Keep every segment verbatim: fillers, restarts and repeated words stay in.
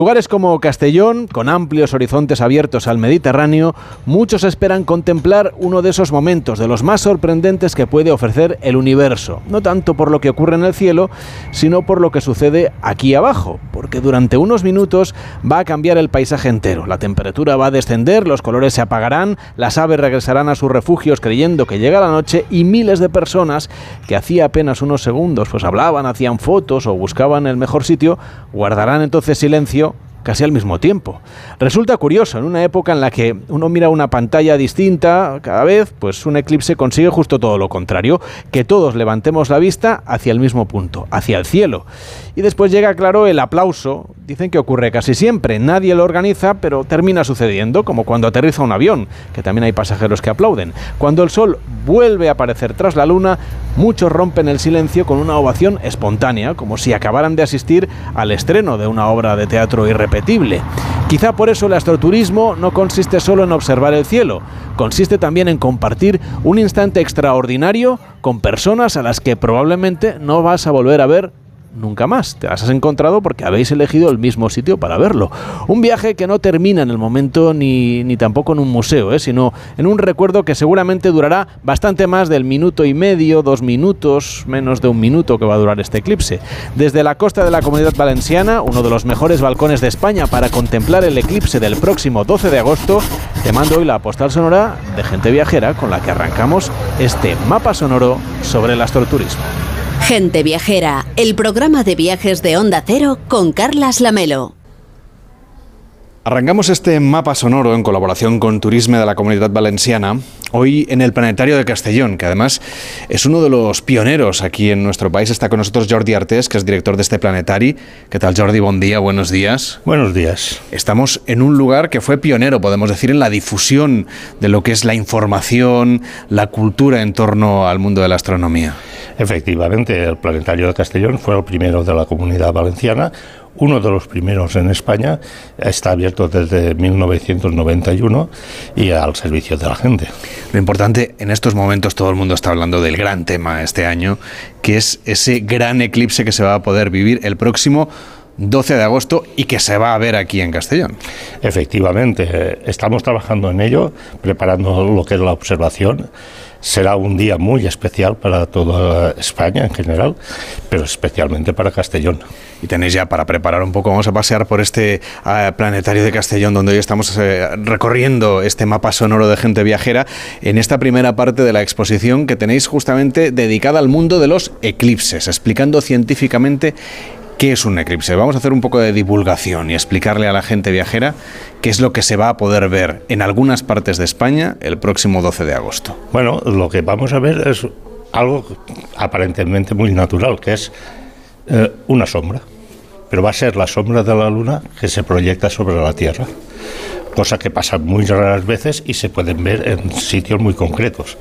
Lugares como Castellón, con amplios horizontes abiertos al Mediterráneo, muchos esperan contemplar uno de esos momentos, de los más sorprendentes que puede ofrecer el universo. No tanto por lo que ocurre en el cielo, sino por lo que sucede aquí abajo, porque durante unos minutos va a cambiar el paisaje entero. La temperatura va a descender, los colores se apagarán, las aves regresarán a sus refugios creyendo que llega la noche y miles de personas que hacía apenas unos segundos pues hablaban, hacían fotos o buscaban el mejor sitio, guardarán entonces silencio casi al mismo tiempo. Resulta curioso, en una época en la que uno mira una pantalla distinta cada vez, pues un eclipse consigue justo todo lo contrario, que todos levantemos la vista hacia el mismo punto, hacia el cielo. Y después llega, claro, el aplauso. Dicen que ocurre casi siempre, nadie lo organiza, pero termina sucediendo, como cuando aterriza un avión, que también hay pasajeros que aplauden. Cuando el sol vuelve a aparecer tras la luna, muchos rompen el silencio con una ovación espontánea, como si acabaran de asistir al estreno de una obra de teatro irrepetible. Quizá por eso el astroturismo no consiste solo en observar el cielo, consiste también en compartir un instante extraordinario con personas a las que probablemente no vas a volver a ver nunca más. Te las has encontrado porque habéis elegido el mismo sitio para verlo. Un viaje que no termina en el momento ni, ni tampoco en un museo, ¿eh? sino en un recuerdo que seguramente durará bastante más del minuto y medio, dos minutos, menos de un minuto que va a durar este eclipse. Desde la costa de la Comunidad Valenciana, uno de los mejores balcones de España para contemplar el eclipse del próximo doce de agosto, te mando hoy la postal sonora de Gente Viajera con la que arrancamos este mapa sonoro sobre el astroturismo. Gente Viajera, el programa de viajes de Onda Cero con Carlas Lamelo. Arrancamos este mapa sonoro en colaboración con Turisme de la Comunidad Valenciana, hoy en el Planetario de Castellón, que además es uno de los pioneros aquí en nuestro país. Está con nosotros Jordi Artés, que es director de este planetari. ¿Qué tal, Jordi? Buen día, buenos días. Buenos días. Estamos en un lugar que fue pionero, podemos decir, en la difusión de lo que es la información, la cultura en torno al mundo de la astronomía. Efectivamente, el Planetario de Castellón fue el primero de la Comunidad Valenciana, uno de los primeros en España, está abierto desde mil novecientos noventa y uno y al servicio de la gente. Lo importante, en estos momentos todo el mundo está hablando del gran tema este año, que es ese gran eclipse que se va a poder vivir el próximo doce de agosto y que se va a ver aquí en Castellón. Efectivamente, estamos trabajando en ello, preparando lo que es la observación. Será un día muy especial para toda España en general, pero especialmente para Castellón. Y tenéis ya para preparar un poco, vamos a pasear por este uh, Planetario de Castellón, donde hoy estamos eh, recorriendo este mapa sonoro de Gente Viajera, en esta primera parte de la exposición que tenéis justamente dedicada al mundo de los eclipses, explicando científicamente ¿qué es un eclipse? Vamos a hacer un poco de divulgación y explicarle a la gente viajera qué es lo que se va a poder ver en algunas partes de España el próximo doce de agosto. Bueno, lo que vamos a ver es algo aparentemente muy natural, que es eh, una sombra. Pero va a ser la sombra de la luna que se proyecta sobre la Tierra, cosa que pasa muy raras veces y se pueden ver en sitios muy concretos.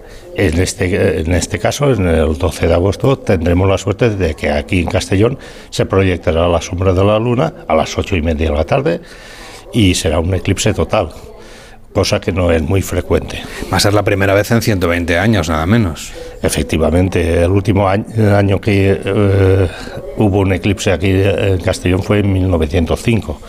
En este, en este caso, en el doce de agosto, tendremos la suerte de que aquí en Castellón se proyectará la sombra de la luna a las ocho y media de la tarde y será un eclipse total, cosa que no es muy frecuente. Va a ser la primera vez en ciento veinte años, nada menos. Efectivamente, el último año, año que eh, hubo un eclipse aquí en Castellón fue en mil novecientos cinco.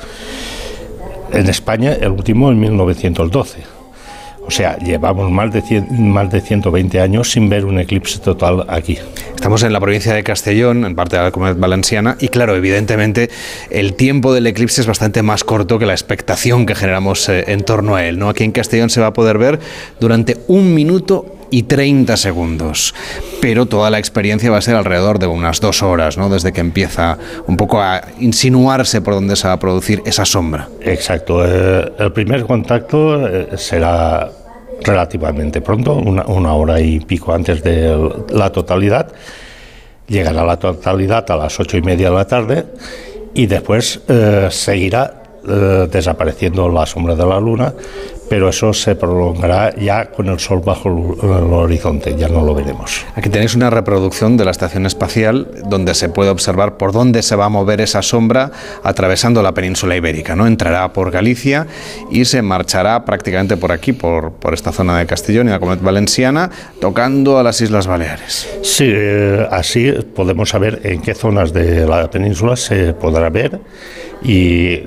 En España, el último en mil novecientos doce. O sea, llevamos más de, cien, más de ciento veinte años sin ver un eclipse total aquí. Estamos en la provincia de Castellón, en parte de la Comunidad Valenciana, y claro, evidentemente el tiempo del eclipse es bastante más corto que la expectación que generamos eh, en torno a él, ¿no? Aquí en Castellón se va a poder ver durante un minuto y treinta segundos, pero toda la experiencia va a ser alrededor de unas dos horas, ¿no? Desde que empieza un poco a insinuarse por dónde se va a producir esa sombra. Exacto, eh, el primer contacto eh, será relativamente pronto, una, una hora y pico antes de la totalidad. Llegará la totalidad a las ocho y media de la tarde y después eh, seguirá eh, desapareciendo la sombra de la luna, pero eso se prolongará ya con el sol bajo el horizonte, ya no lo veremos. Aquí tenéis una reproducción de la estación espacial donde se puede observar por dónde se va a mover esa sombra atravesando la península ibérica, ¿no? Entrará por Galicia y se marchará prácticamente por aquí, por, por esta zona de Castellón y la Comunidad Valenciana, tocando a las Islas Baleares. Sí, eh, así podemos saber en qué zonas de la península se podrá ver y